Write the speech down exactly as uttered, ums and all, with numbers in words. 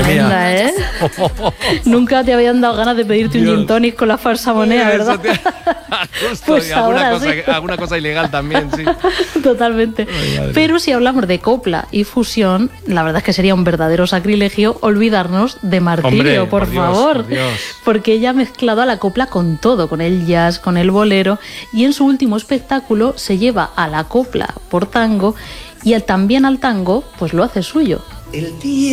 Tremenda, ¿eh? Nunca te habían dado ganas de pedirte Dios. un gin tonic con la falsa moneda, ¿verdad? Te... Justo, pues alguna, ahora cosa, sí. alguna cosa ilegal también, sí. Totalmente. Ay, pero si hablamos de copla y fusión, la verdad es que sería un verdadero sacrilegio olvidarnos de Martirio, Hombre, por, por favor. Dios, por Dios. Porque ella ha mezclado a la copla con todo, con el jazz, con el bolero, y en su último espectáculo se lleva a la copla por tango y también al tango, pues lo hace suyo. El día